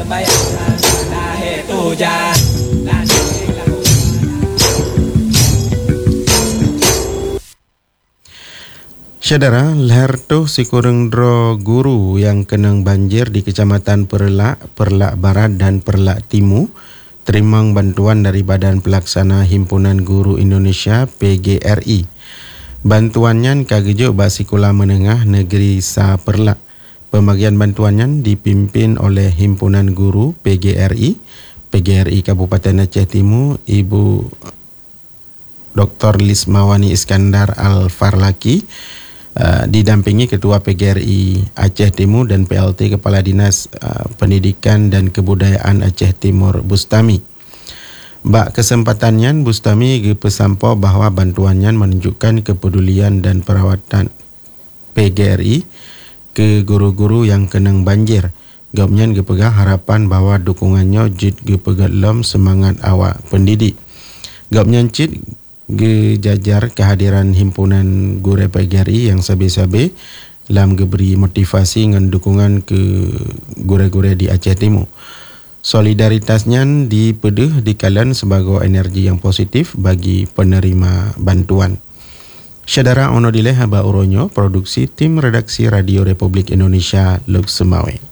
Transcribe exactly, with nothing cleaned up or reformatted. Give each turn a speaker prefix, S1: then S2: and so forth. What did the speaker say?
S1: Saudara, Leherto Sikureng Dro guru yang kenang banjir di Kecamatan Perlak, Perlak Barat dan Perlak Timur terima bantuan dari Badan Pelaksana Himpunan Guru Indonesia P G R I. Bantuannya kagejo ba Sekolah Menengah Negeri Sa Perlak. Pembagian bantuannya dipimpin oleh Himpunan Guru P G R I, P G R I Kabupaten Aceh Timur, Ibu Doktor Lismawani Iskandar Al-Farlaki, Uh, didampingi Ketua P G R I Aceh Timur dan P L T Kepala Dinas uh, Pendidikan dan Kebudayaan Aceh Timur Bustami. Bak kesempatannya Bustami pesampo bahawa bantuannya menunjukkan kepedulian dan perawatan P G R I ke guru-guru yang kenang banjir. Gapnya gepegang harapan bahawa dukungannya jid gepegelom semangat awak pendidik. Gapnya cid gejajar kehadiran himpunan guru P G R I yang sabe-sabe lam geberi motivasi dengan dukungan ke guru-guru di Aceh Timur. Solidaritasnya dipeduh dikalan sebagai energi yang positif bagi penerima bantuan. Saudara ono dileh haba uronyo produksi tim redaksi Radio Republik Indonesia Luk Semawe.